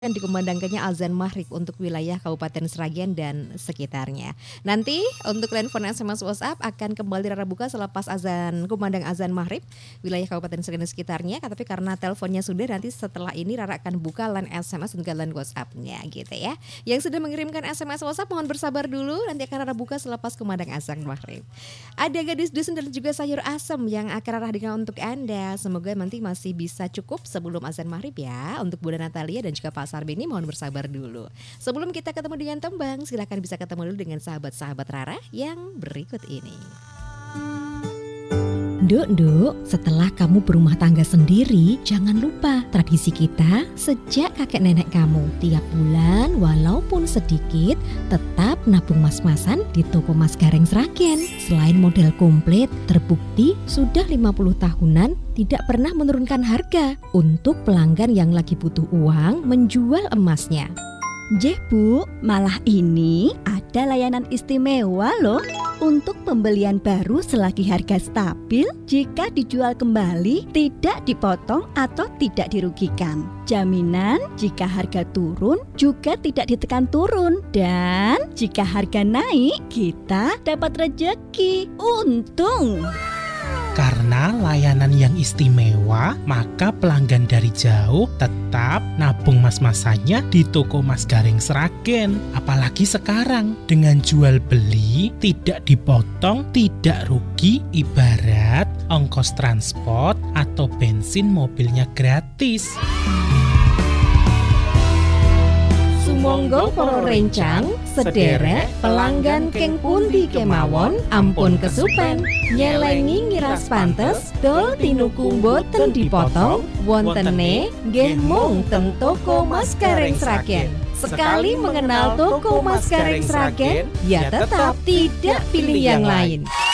Dan dikumandangkannya azan maghrib untuk wilayah Kabupaten Sragen dan sekitarnya. Nanti untuk telepon SMS WhatsApp akan kembali Rara buka selepas kumandang azan maghrib wilayah Kabupaten Sragen dan sekitarnya. Tapi karena teleponnya sudah, nanti setelah ini Rara akan buka line SMS dan line WhatsApp-nya gitu ya. Yang sudah mengirimkan SMS WhatsApp mohon bersabar dulu, nanti akan Rara buka selepas kumandang azan maghrib. Ada gadis dusun dan juga sayur asem yang akan Rara hadirkan untuk Anda. Semoga nanti masih bisa cukup sebelum azan maghrib ya. Untuk Bunda Natalia dan juga Pak Sarbini mohon bersabar dulu. Sebelum kita ketemu dengan Tembang, silakan bisa ketemu dulu dengan sahabat-sahabat Rara yang berikut ini. Nduk, setelah kamu berumah tangga sendiri, jangan lupa tradisi kita sejak kakek nenek kamu. Tiap bulan, walaupun sedikit, tetap nabung mas-masan di toko Mas Gareng Sragen. Selain model komplit, terbukti sudah 50 tahunan tidak pernah menurunkan harga untuk pelanggan yang lagi butuh uang menjual emasnya. Jeh Bu, malah ini ada layanan istimewa loh. Untuk pembelian baru selagi harga stabil, jika dijual kembali tidak dipotong atau tidak dirugikan. Jaminan jika harga turun juga tidak ditekan turun. Dan jika harga naik, kita dapat rejeki. Untung! Karena layanan yang istimewa, maka pelanggan dari jauh tetap nabung mas-masannya di toko Mas Gareng Sragen. Apalagi sekarang, dengan jual beli tidak dipotong, tidak rugi, ibarat ongkos transport atau bensin mobilnya gratis. Sumangga para rencang, sederek pelanggan keng pundi kemawon, ampun kesupen, nyelengi ngiras pantes, dol tinuku mboten dipotong, wontene nggih mung teng toko Mas Gareng Sragen. Sekali mengenal toko Mas Gareng Sragen, ya tetap tidak pilih yang lain.